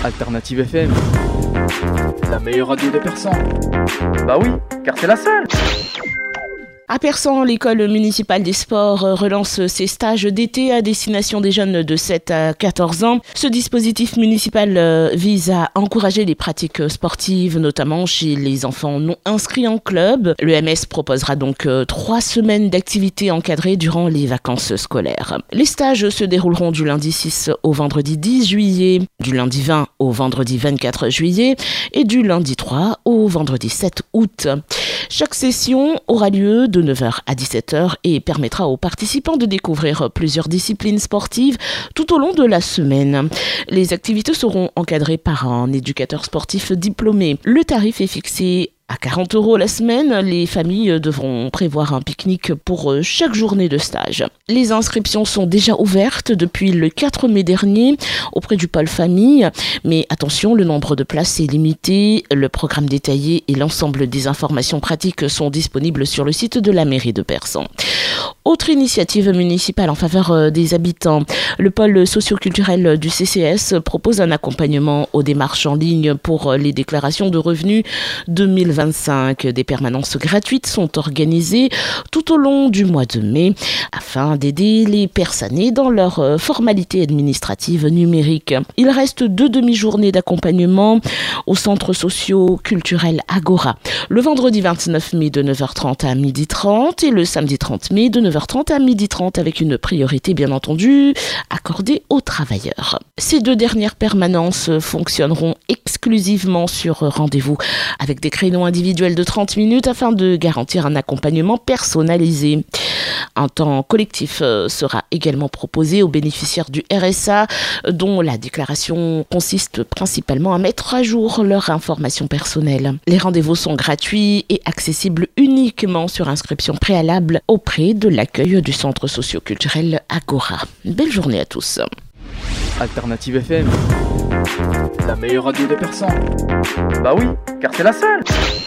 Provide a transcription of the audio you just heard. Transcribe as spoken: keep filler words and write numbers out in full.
Alternative F M, la meilleure radio de Persan. Bah oui, car c'est la seule. À Persan, l'école municipale des sports relance ses stages d'été à destination des jeunes de sept à quatorze ans. Ce dispositif municipal vise à encourager les pratiques sportives, notamment chez les enfants non inscrits en club. L'E M S proposera donc trois semaines d'activités encadrées durant les vacances scolaires. Les stages se dérouleront du lundi six au vendredi dix juillet, du lundi vingt au vendredi vingt-quatre juillet et du lundi trois au vendredi sept août. Chaque session aura lieu de neuf heures à dix-sept heures et permettra aux participants de découvrir plusieurs disciplines sportives tout au long de la semaine. Les activités seront encadrées par un éducateur sportif diplômé. Le tarif est fixé à quarante euros la semaine. Les familles devront prévoir un pique-nique pour chaque journée de stage. Les inscriptions sont déjà ouvertes depuis le quatre mai dernier auprès du pôle famille. Mais attention, le nombre de places est limité. Le programme détaillé et l'ensemble des informations pratiques sont disponibles sur le site de la mairie de Persan. Autre initiative municipale en faveur des habitants, le pôle socio-culturel du C C S propose un accompagnement aux démarches en ligne pour les déclarations de revenus deux mille vingt-cinq. Des permanences gratuites sont organisées tout au long du mois de mai afin d'aider les personnes dans leurs formalités administratives numériques. Il reste deux demi-journées d'accompagnement au centre socio-culturel Agora, le vendredi vingt-neuf mai de neuf heures trente à midi trente et le samedi trente mai de neuf heures trente à midi trente avec une priorité bien entendu accordée aux travailleurs. Ces deux dernières permanences fonctionneront exclusivement sur rendez-vous avec des créneaux individuels de trente minutes afin de garantir un accompagnement personnalisé. Un temps collectif sera également proposé aux bénéficiaires du R S A dont la déclaration consiste principalement à mettre à jour leurs informations personnelles. Les rendez-vous sont gratuits et accessibles uniquement sur inscription préalable auprès de l'accueil du centre socio-culturel Agora. Belle journée à tous. Alternative F M, la meilleure radio de Persan. Bah oui, car c'est la seule.